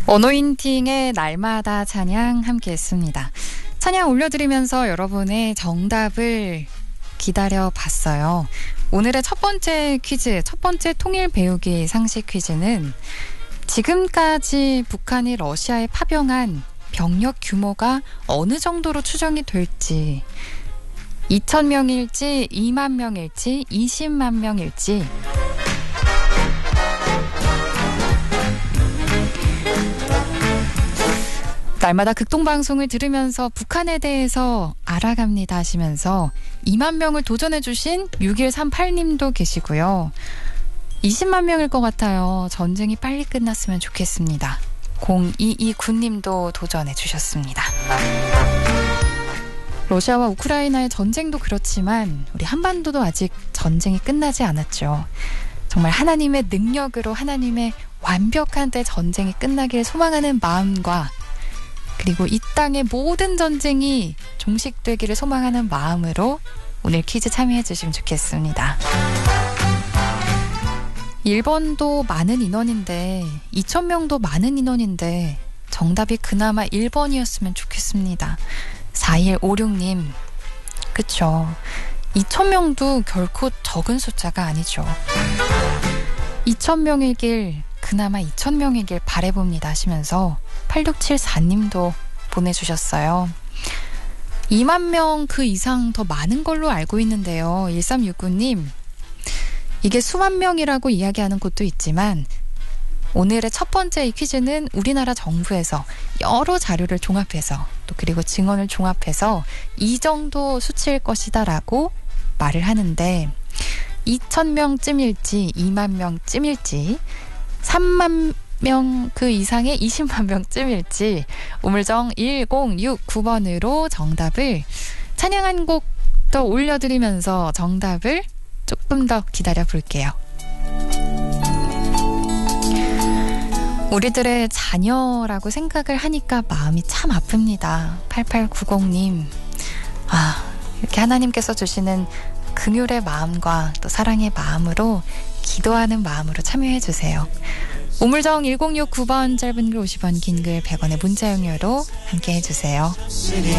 어노인팅의 날마다 찬양 함께 했습니다. 찬양 올려드리면서 여러분의 정답을 기다려봤어요. 오늘의 첫 번째 퀴즈, 첫 번째 통일 배우기 상식 퀴즈는 지금까지 북한이 러시아에 파병한 병력 규모가 어느 정도로 추정이 될지, 2,000명일지 2만 명일지 20만 명일지 날마다 극동방송을 들으면서 북한에 대해서 알아갑니다 하시면서 2만 명을 도전해주신 6138님도 계시고요. 20만 명일 것 같아요. 전쟁이 빨리 끝났으면 좋겠습니다. 0229님도 도전해주셨습니다. 러시아와 우크라이나의 전쟁도 그렇지만 우리 한반도도 아직 전쟁이 끝나지 않았죠. 정말 하나님의 능력으로 하나님의 완벽한 때 전쟁이 끝나길 소망하는 마음과 그리고 이 땅의 모든 전쟁이 종식되기를 소망하는 마음으로 오늘 퀴즈 참여해 주시면 좋겠습니다. 1번도 많은 인원인데 2,000명도 많은 인원인데 정답이 그나마 1번이었으면 좋겠습니다. 4156님, 그쵸. 2,000명도 결코 적은 숫자가 아니죠. 2,000명이길 그나마 2,000명이길 바라봅니다 하시면서 8674님도 보내주셨어요. 2만 명 그 이상 더 많은 걸로 알고 있는데요. 1369님, 이게 수만 명이라고 이야기하는 곳도 있지만 오늘의 첫 번째 이 퀴즈는 우리나라 정부에서 여러 자료를 종합해서 또 그리고 증언을 종합해서 이 정도 수치일 것이다라고 말을 하는데 2,000명쯤일지 2만 명쯤일지 3만 명 그 이상의 20만 명쯤일지 우물정 1069번으로 정답을 찬양 한 곡 더 올려드리면서 정답을 조금 더 기다려 볼게요. 우리들의 자녀라고 생각을 하니까 마음이 참 아픕니다. 8890님, 이렇게 하나님께서 주시는 긍휼의 마음과 또 사랑의 마음으로 기도하는 마음으로 참여해 주세요. 우물정 1069번 짧은 글 50원 긴 글 100원의 문자 용료로 함께 해주세요.